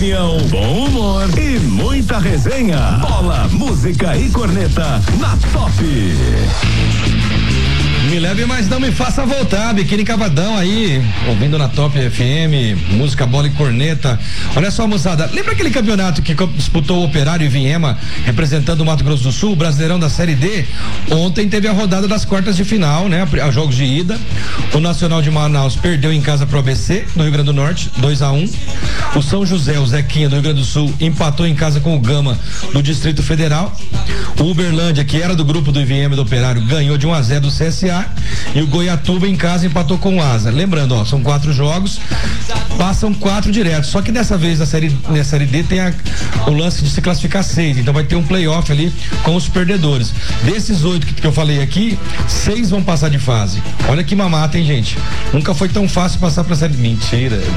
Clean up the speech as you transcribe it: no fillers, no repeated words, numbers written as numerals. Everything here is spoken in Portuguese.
opinião, bom humor e muita resenha. Bola, música e corneta na Top. Me leve, mas não me faça voltar. Biquíni Cavadão aí, ouvindo na Top FM, música, bola e corneta. Olha só, moçada, lembra aquele campeonato que disputou o Operário e Vinhema, representando o Mato Grosso do Sul, o Brasileirão da Série D? Ontem teve a rodada das quartas de final, né? A jogos de ida. O Nacional de Manaus perdeu em casa pro ABC, no Rio Grande do Norte, 2-1. O São José, o Zequinha, do Rio Grande do Sul, empatou em casa com o Gama, do Distrito Federal. O Uberlândia, que era do grupo do IVM do Operário, ganhou de 1-0 do CSA. E o Goiatuba em casa empatou com o Asa. Lembrando, ó, são 4 jogos, passam 4 diretos. Só que dessa vez na série D tem o lance de se classificar 6. Então vai ter um playoff ali com os perdedores. Desses 8 que eu falei aqui, 6 vão passar de fase. Olha que mamata, hein, gente? Nunca foi tão fácil passar pra série. Mentira.